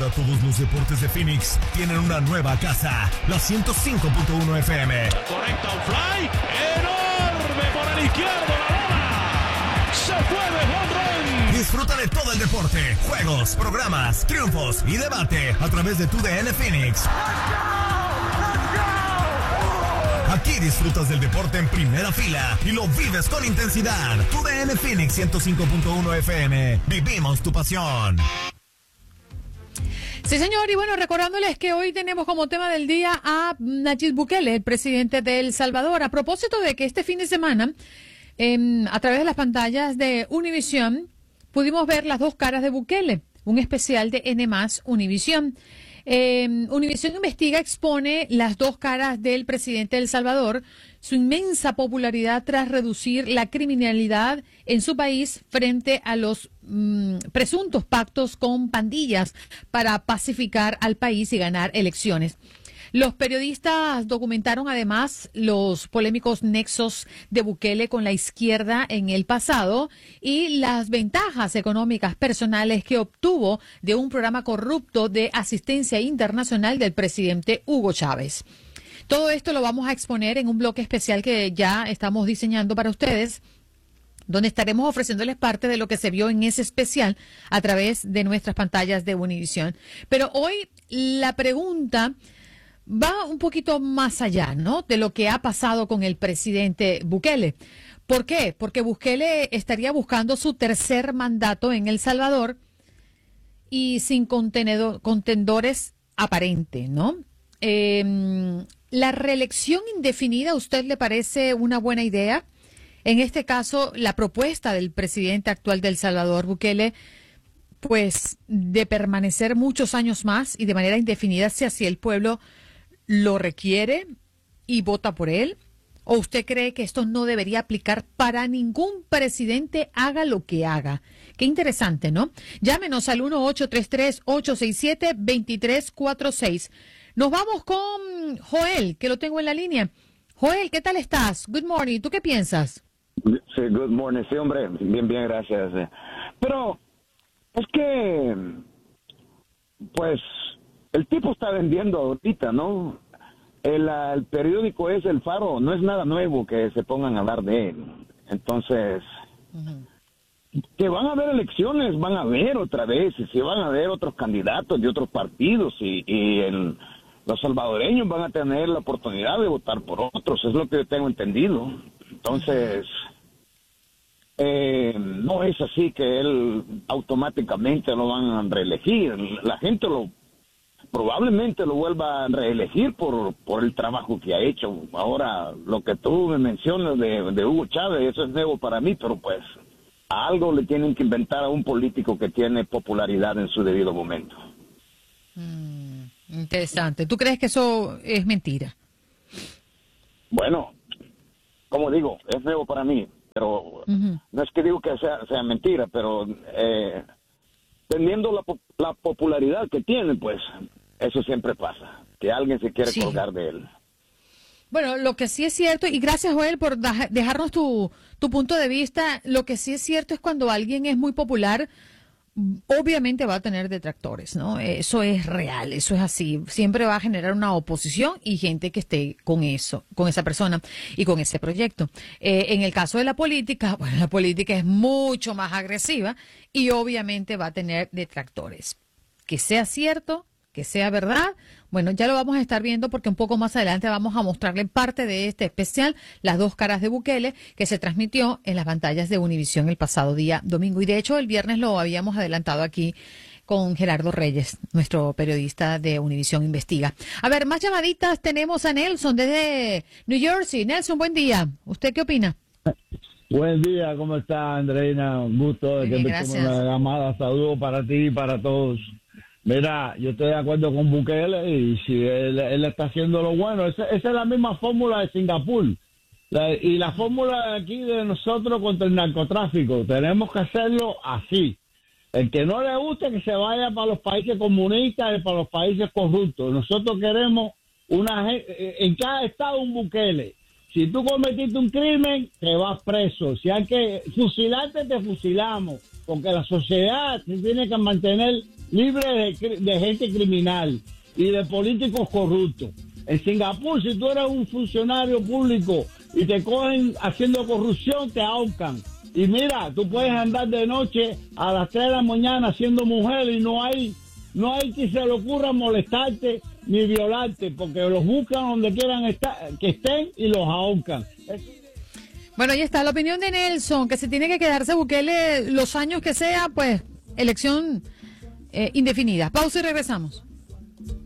Ahora todos los deportes de Phoenix tienen una nueva casa, la 105.1 FM. Conecta un fly enorme por el izquierdo, la bola se fue de home run. Disfruta de todo el deporte, juegos, programas, triunfos y debate a través de TUDN Phoenix. Aquí disfrutas del deporte en primera fila y lo vives con intensidad. TUDN Phoenix 105.1 FM. Vivimos tu pasión. Sí, señor, y bueno, recordándoles que hoy tenemos como tema del día a Nayib Bukele, el presidente de El Salvador, a propósito de que este fin de semana, a través de las pantallas de Univision, pudimos ver las dos caras de Bukele, un especial de N+ Univision. Univision Investiga expone las dos caras del presidente de El Salvador, su inmensa popularidad tras reducir la criminalidad en su país frente a los presuntos pactos con pandillas para pacificar al país y ganar elecciones. Los periodistas documentaron además los polémicos nexos de Bukele con la izquierda en el pasado y las ventajas económicas personales que obtuvo de un programa corrupto de asistencia internacional del presidente Hugo Chávez. Todo esto lo vamos a exponer en un bloque especial que ya estamos diseñando para ustedes, donde estaremos ofreciéndoles parte de lo que se vio en ese especial a través de nuestras pantallas de Univision. Pero hoy la pregunta va un poquito más allá, ¿no?, de lo que ha pasado con el presidente Bukele. ¿Por qué? Porque Bukele estaría buscando su tercer mandato en El Salvador y sin contendores aparentes, ¿no? ¿La reelección indefinida a usted le parece una buena idea? En este caso, la propuesta del presidente actual de El Salvador, Bukele, pues de permanecer muchos años más y de manera indefinida si así el pueblo lo requiere y vota por él. ¿O usted cree que esto no debería aplicar para ningún presidente, haga lo que haga? Qué interesante, ¿no? Llámenos al 1-833-867-2346. Nos vamos con Joel, que lo tengo en la línea. Joel, ¿qué tal estás? Good morning. ¿Tú qué piensas? Sí, good morning. Sí, hombre, bien, gracias. Pero es que, pues, el tipo está vendiendo ahorita, ¿no? El periódico es El Faro, no es nada nuevo que se pongan a hablar de él. Entonces, que van a haber elecciones, van a haber otra vez, y si van a haber otros candidatos de otros partidos, los salvadoreños van a tener la oportunidad de votar por otros, es lo que yo tengo entendido. Entonces, no es así que él automáticamente lo van a reelegir. La gente probablemente lo vuelva a reelegir por el trabajo que ha hecho. Ahora, lo que tú me mencionas de Hugo Chávez, eso es nuevo para mí, pero pues algo le tienen que inventar a un político que tiene popularidad en su debido momento. Interesante. ¿Tú crees que eso es mentira? Bueno, como digo, es nuevo para mí, pero no es que digo que sea mentira, pero teniendo la popularidad que tiene, pues eso siempre pasa, que alguien se quiere colgar de él. Bueno, lo que sí es cierto, y gracias, Joel, por dejarnos tu punto de vista, lo que sí es cierto es cuando alguien es muy popular, obviamente va a tener detractores, ¿no? Eso es real, eso es así. Siempre va a generar una oposición y gente que esté con eso, con esa persona y con ese proyecto. En el caso de la política, bueno, la política es mucho más agresiva y obviamente va a tener detractores. Que sea cierto, que sea verdad, bueno, ya lo vamos a estar viendo porque un poco más adelante vamos a mostrarle parte de este especial, las dos caras de Bukele, que se transmitió en las pantallas de Univision el pasado día domingo. Y de hecho el viernes lo habíamos adelantado aquí con Gerardo Reyes, nuestro periodista de Univision Investiga. A ver, más llamaditas. Tenemos a Nelson desde New Jersey. Nelson, buen día. ¿Usted qué opina? Buen día, ¿cómo está, Andreina? Un gusto de que me tome una llamada. Saludos para ti y para todos. Mira, yo estoy de acuerdo con Bukele y si él está haciendo lo bueno, esa es la misma fórmula de Singapur y la fórmula de aquí de nosotros contra el narcotráfico. Tenemos que hacerlo así. El que no le guste que se vaya para los países comunistas y para los países corruptos. Nosotros queremos en cada estado un Bukele Si tú cometiste un crimen, te vas preso. Si hay que fusilarte, te fusilamos. Porque la sociedad se tiene que mantener libre de gente criminal y de políticos corruptos. En Singapur, si tú eres un funcionario público y te cogen haciendo corrupción, te ahorcan. Y mira, tú puedes andar de noche a las 3 de la mañana siendo mujer y no hay que se le ocurra molestarte ni violarte, porque los buscan donde quieran que estén y los ahorcan. Bueno, ahí está la opinión de Nelson, que se tiene que quedarse Bukele los años que sea, pues, elección indefinida. Pausa y regresamos.